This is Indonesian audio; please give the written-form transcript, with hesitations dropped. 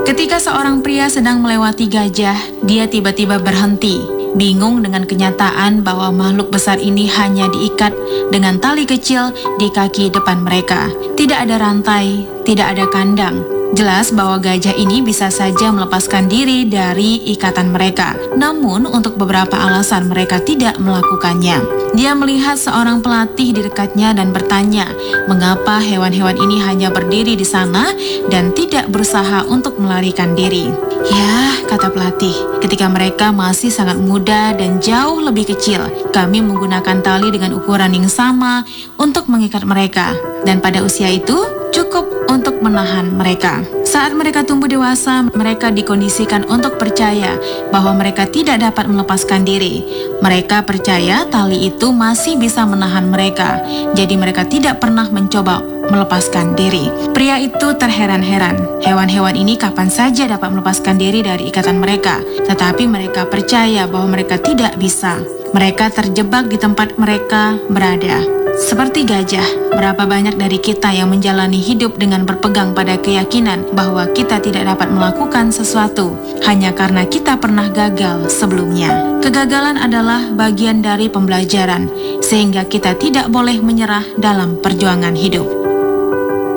Ketika seorang pria sedang melewati gajah, dia tiba-tiba berhenti, bingung dengan kenyataan bahwa makhluk besar ini hanya diikat dengan tali kecil di kaki depan mereka. Tidak ada rantai, tidak ada kandang. Jelas bahwa gajah ini bisa saja melepaskan diri dari ikatan mereka. Namun untuk beberapa alasan mereka tidak melakukannya. Dia melihat seorang pelatih di dekatnya dan bertanya, mengapa hewan-hewan ini hanya berdiri di sana dan tidak berusaha untuk melarikan diri. Ya, kata pelatih, ketika mereka masih sangat muda dan jauh lebih kecil, kami menggunakan tali dengan ukuran yang sama untuk mengikat mereka. Dan pada usia itu, cukup untuk menahan mereka. Saat mereka tumbuh dewasa, mereka dikondisikan untuk percaya bahwa mereka tidak dapat melepaskan diri. Mereka percaya tali itu masih bisa menahan mereka, jadi mereka tidak pernah mencoba melepaskan diri. Pria itu terheran-heran. Hewan-hewan ini kapan saja dapat melepaskan diri dari ikatan mereka, tetapi mereka percaya bahwa mereka tidak bisa. Mereka terjebak di tempat mereka berada. Seperti gajah, berapa banyak dari kita yang menjalani hidup dengan berpegang pada keyakinan bahwa kita tidak dapat melakukan sesuatu hanya karena kita pernah gagal sebelumnya. Kegagalan adalah bagian dari pembelajaran, sehingga kita tidak boleh menyerah dalam perjuangan hidup.